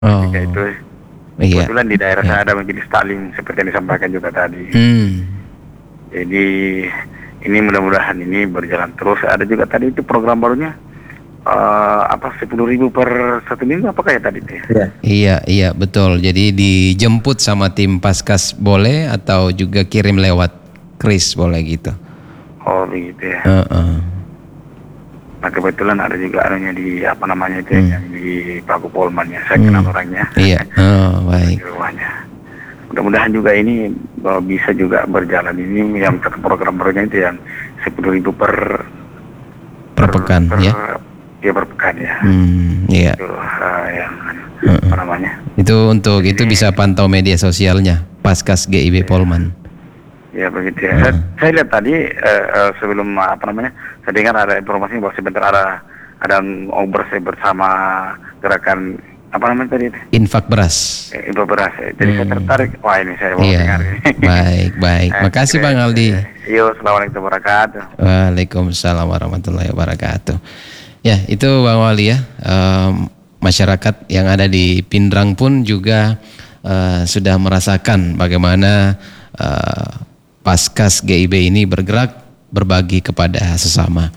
ketika Oh, itu. iya. Kebetulan di daerah Ya. saya ada majelis taklim seperti yang disampaikan juga tadi. Hmm. Jadi ini mudah-mudahan ini berjalan terus. Ada juga tadi itu program barunya, 10.000 per 1 minggu apakah ya tadi itu ya? Iya. Iya, iya betul. Jadi dijemput sama tim Paskas boleh atau juga kirim lewat kris boleh gitu. Oh begitu ya. Heeh. Nah kebetulan ada juga anunya di apa namanya itu yang di Paku Polman ya. Saya kenal orangnya. Iya. Oh, baik. Di rumahnya. Mudah-mudahan juga ini bisa juga berjalan ini yang satu program barunya itu yang 10.000 Per pekan ya. Ya per pekan ya. Iya. Itu yang apa namanya? Itu untuk itu bisa pantau media sosialnya Paskas GIB Polman. Ya begitu ya. Saya lihat tadi sebelum apa namanya, saya dengar ada informasi bahwa sebentar ada ngobrol bersama gerakan apa namanya tadi? Infak beras. Info beras. Jadi saya tertarik. Wah ini saya mau Iya. dengar ini. Baik, baik. Makasih Bang Aldi. Yo, assalamualaikum warahmatullahi wabarakatuh. Waalaikumsalam warahmatullahi wabarakatuh. Ya, itu Bang Wali ya. Masyarakat yang ada di Pindrang pun juga sudah merasakan bagaimana Paskas GIB ini bergerak berbagi kepada sesama.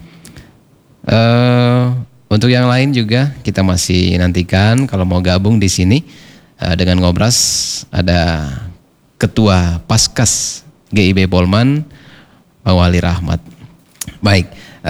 Untuk yang lain juga kita masih nantikan kalau mau gabung di sini dengan Ngobras ada Ketua Paskas GIB Polman Bang Wali Rahmat. Baik,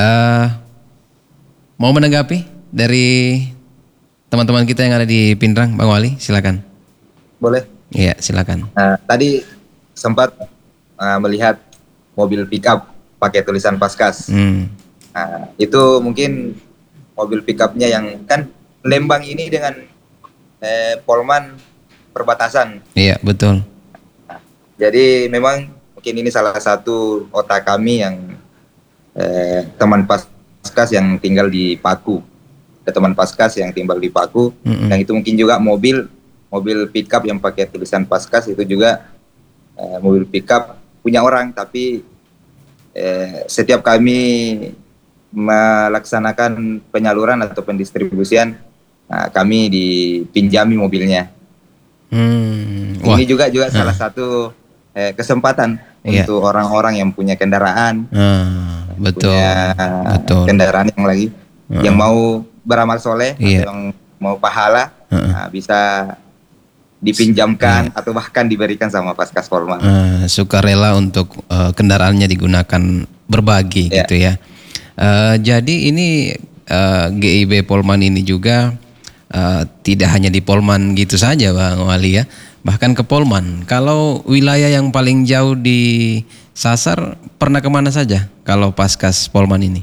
mau menanggapi dari teman-teman kita yang ada di Pindrang, Bang Wali, silakan. Boleh. Iya, silakan. Tadi sempat melihat mobil pickup pakai tulisan Paskas. Itu mungkin mobil pickupnya yang kan Lembang ini dengan Polman perbatasan. Iya, betul. Jadi memang mungkin ini salah satu otak kami yang teman Paskas yang tinggal di Paku. Ada teman Paskas yang tinggal di Paku, yang itu mungkin juga mobil pickup yang pakai tulisan Paskas itu juga mobil pickup punya orang, tapi setiap kami melaksanakan penyaluran atau pendistribusian, kami dipinjami mobilnya. Ini juga salah satu kesempatan untuk orang-orang yang punya kendaraan, betul, punya kendaraan yang lagi yang mau beramal soleh, atau yang mau pahala, bisa dipinjamkan atau bahkan diberikan sama Paskas Polman. Sukarela untuk kendaraannya digunakan berbagi gitu ya. Jadi ini GIB Polman ini juga tidak hanya di Polman gitu saja Bang Wali ya, bahkan ke Polman. Kalau wilayah yang paling jauh disasar pernah kemana saja kalau Paskas Polman ini?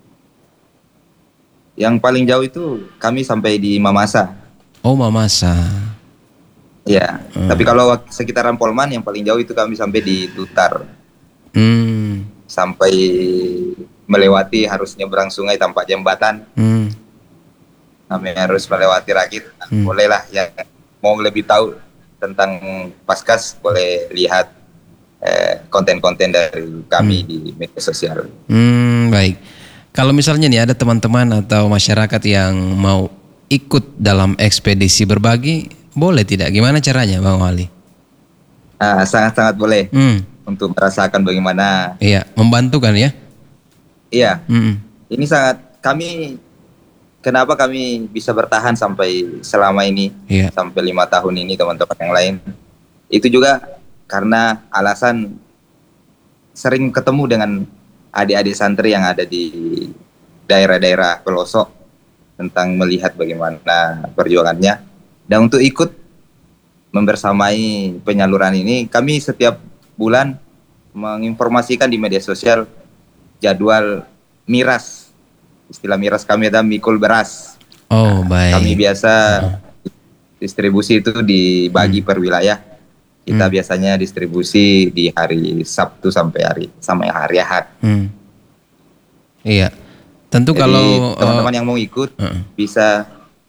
Yang paling jauh itu kami sampai di Mamasa. Oh, Mamasa. Ya, tapi kalau sekitaran Polman yang paling jauh itu kami sampai di Tutar. Sampai melewati harus nyebrang sungai tanpa jembatan. Kami harus melewati Rakit. Bolehlah yang mau lebih tahu tentang Paskas boleh lihat konten-konten dari kami di media sosial. Baik. Kalau misalnya nih ada teman-teman atau masyarakat yang mau ikut dalam ekspedisi berbagi, boleh tidak? Gimana caranya Bang Wali? Sangat-sangat boleh untuk merasakan bagaimana. Iya, membantu kan ya? Iya. Ini sangat kenapa kami bisa bertahan sampai selama ini, sampai 5 tahun ini teman-teman yang lain. Itu juga karena alasan sering ketemu dengan adik-adik santri yang ada di daerah-daerah pelosok tentang melihat bagaimana perjuangannya. Dan untuk ikut membersamai penyaluran ini, kami setiap bulan menginformasikan di media sosial jadwal miras. Istilah miras kami ada mikul beras. Oh, baik. Kami biasa distribusi itu dibagi per wilayah. Kita biasanya distribusi di hari Sabtu sampai hari Ahad. Iya. Tentu jadi, kalau teman-teman yang mau ikut bisa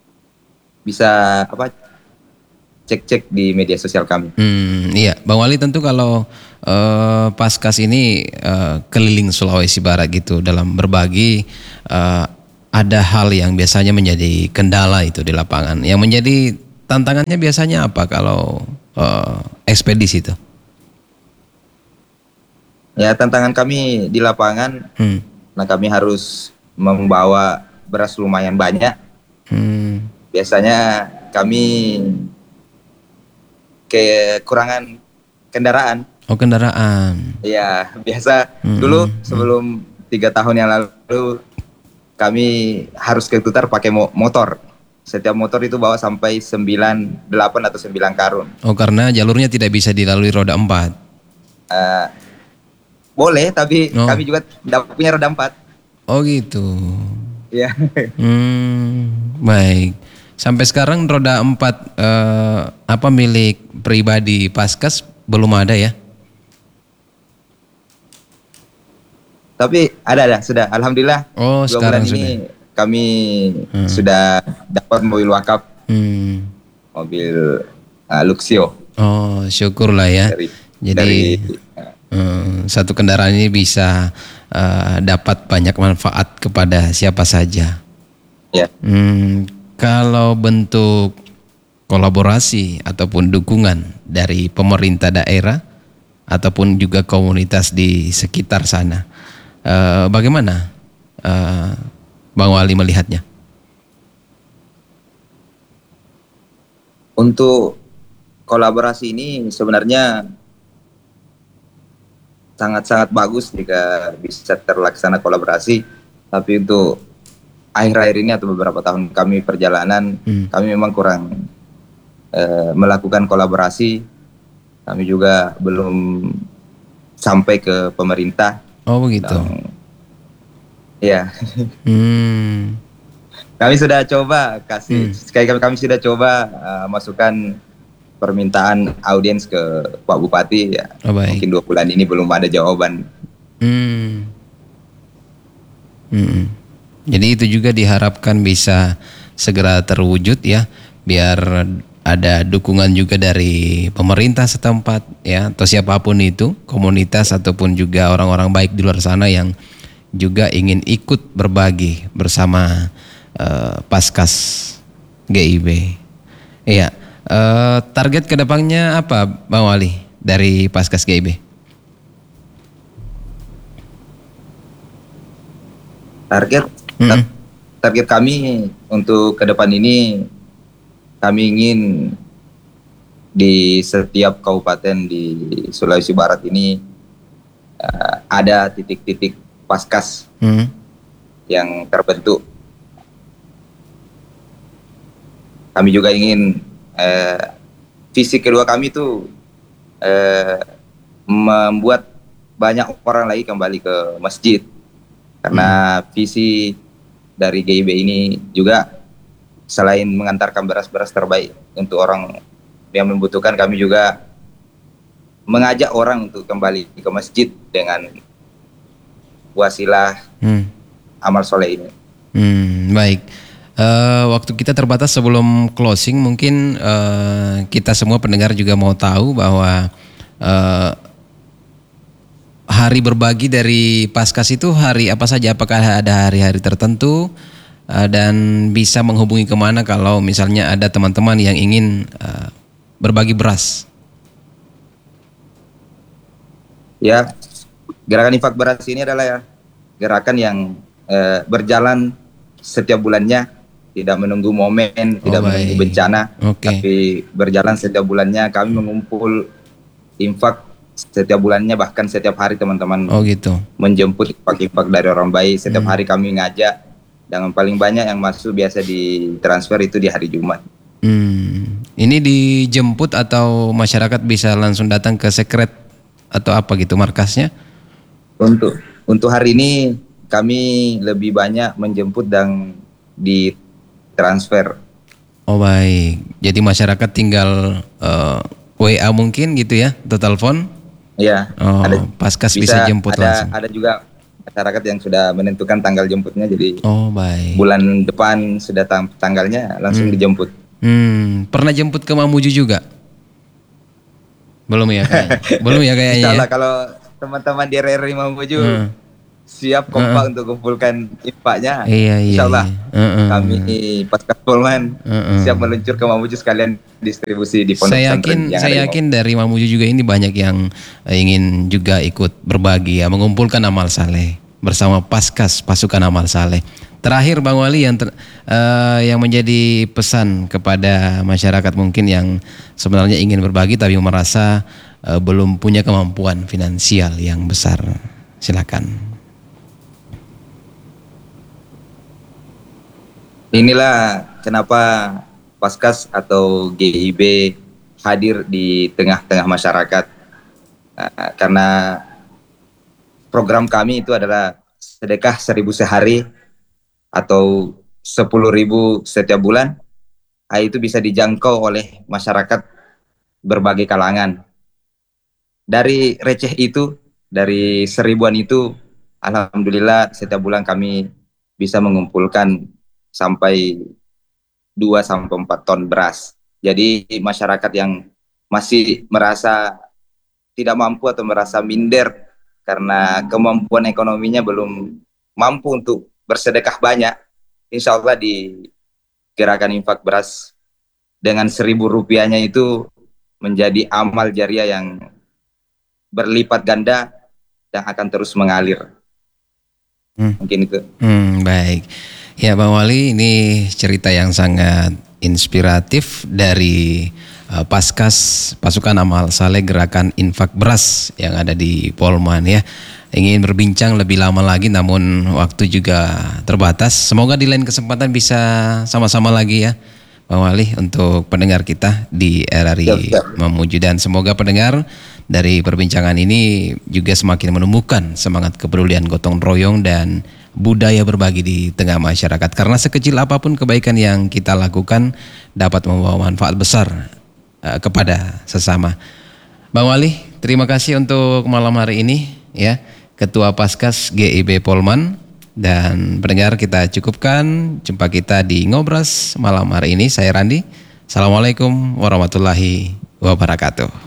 cek di media sosial kami. Iya, Bang Wali, tentu kalau Paskas ini keliling Sulawesi Barat gitu dalam berbagi, ada hal yang biasanya menjadi kendala itu di lapangan. Yang menjadi tantangannya biasanya apa kalau ekspedisi itu? Ya, tantangan kami di lapangan, nah kami harus membawa beras lumayan banyak. Biasanya kami kekurangan kendaraan. Oh, kendaraan. Iya, biasa dulu sebelum 3 tahun yang lalu kami harus ke Tutar pakai motor. Setiap motor itu bawa sampai 8 atau 9 karung. Oh, karena jalurnya tidak bisa dilalui roda 4. Boleh, tapi kami juga tidak punya roda 4. Oh gitu. Iya. Baik. Sampai sekarang roda 4 milik pribadi Paskas belum ada ya? Tapi ada, sudah. Alhamdulillah. Oh, 2 sekarang bulan sudah. ini kami sudah dapat mobil wakaf. Mobil Luxio. Oh, syukurlah ya. Jadi satu kendaraan ini bisa dapat banyak manfaat kepada siapa saja. Ya. Kalau bentuk kolaborasi ataupun dukungan dari pemerintah daerah ataupun juga komunitas di sekitar sana, bagaimana Bang Wali melihatnya? Untuk kolaborasi ini sebenarnya sangat-sangat bagus jika bisa terlaksana kolaborasi. Tapi untuk akhir-akhir ini atau beberapa tahun kami perjalanan, kami memang kurang melakukan kolaborasi. Kami juga belum sampai ke pemerintah. Oh begitu. Iya. Kami sudah coba kami sudah coba masukkan permintaan audiens ke Pak Bupati ya. Mungkin 2 bulan ini belum ada jawaban. Jadi itu juga diharapkan bisa segera terwujud ya, biar ada dukungan juga dari pemerintah setempat ya, atau siapapun itu, komunitas ataupun juga orang-orang baik di luar sana yang juga ingin ikut berbagi bersama Paskas GIB. Iya. Target kedepannya apa Bang Wali dari Paskas GIB? Target kami untuk ke depan ini, kami ingin di setiap kabupaten di Sulawesi Barat ini ada titik-titik Paskas yang terbentuk. Kami juga ingin visi kedua kami itu membuat banyak orang lagi kembali ke masjid. Karena visi dari GIB ini juga selain mengantarkan beras-beras terbaik untuk orang yang membutuhkan, kami juga mengajak orang untuk kembali ke masjid dengan wasilah amal soleh ini. Baik. Waktu kita terbatas, sebelum closing mungkin kita semua pendengar juga mau tahu bahwa hari berbagi dari Paskas itu hari apa saja? Apakah ada hari-hari tertentu dan bisa menghubungi kemana kalau misalnya ada teman-teman yang ingin berbagi beras? Ya, gerakan infak beras ini adalah gerakan yang berjalan setiap bulannya, tidak menunggu momen, tidak menunggu bencana, tapi berjalan setiap bulannya. Kami mengumpul infak setiap bulannya, bahkan setiap hari teman-teman menjemput infak dari orang baik. Setiap hari kami ngajak, dengan paling banyak yang masuk biasa di transfer itu di hari Jumat. Ini dijemput atau masyarakat bisa langsung datang ke sekret atau apa gitu markasnya? Untuk hari ini kami lebih banyak menjemput dan di transfer. Oh baik, jadi masyarakat tinggal WA mungkin gitu ya, atau telepon? Iya. Paskas bisa jemput langsung. Ada juga masyarakat yang sudah menentukan tanggal jemputnya, jadi baik. Bulan depan sudah tanggalnya langsung dijemput. Pernah jemput ke Mamuju juga? Belum ya kayaknya. Belum ya kayaknya. Insyaallah kalau teman-teman di RRI Mamuju siap kompak untuk kumpulkan infaknya. Iya, Insya Allah kami Paskas Polman siap meluncur ke Mamuju sekalian distribusi di pondok pesantren. Saya yakin dari Mamuju juga ini banyak yang ingin juga ikut berbagi ya, mengumpulkan amal saleh bersama Paskas Pasukan Amal Saleh. Terakhir Bang Wali yang menjadi pesan kepada masyarakat mungkin yang sebenarnya ingin berbagi tapi merasa belum punya kemampuan finansial yang besar. Silakan. Inilah kenapa Paskas atau GIB hadir di tengah-tengah masyarakat. Karena program kami itu adalah sedekah 1.000 sehari atau 10.000 setiap bulan. Itu bisa dijangkau oleh masyarakat berbagai kalangan. Dari receh itu, dari 1.000-an itu, alhamdulillah setiap bulan kami bisa mengumpulkan sampai 2-4 ton beras. Jadi masyarakat yang masih merasa tidak mampu atau merasa minder karena kemampuan ekonominya belum mampu untuk bersedekah banyak, insya Allah di gerakan infak beras dengan 1.000 rupiahnya itu menjadi amal jariah yang berlipat ganda dan akan terus mengalir. Mungkin itu. Baik. Ya Bang Wali, ini cerita yang sangat inspiratif dari Paskas Pasukan Amal Saleh Gerakan Infak Beras yang ada di Polman ya. Ingin berbincang lebih lama lagi namun waktu juga terbatas. Semoga di lain kesempatan bisa sama-sama lagi ya Bang Wali untuk pendengar kita di RRI Mamuju, dan semoga pendengar dari perbincangan ini juga semakin menemukan semangat kepedulian gotong royong dan budaya berbagi di tengah masyarakat, karena sekecil apapun kebaikan yang kita lakukan dapat membawa manfaat besar kepada sesama. Bang Wali, terima kasih untuk malam hari ini ya, Ketua Paskas GIB Polman, dan pendengar kita cukupkan jumpa kita di Ngobras malam hari ini. Saya Randi. Assalamualaikum warahmatullahi wabarakatuh.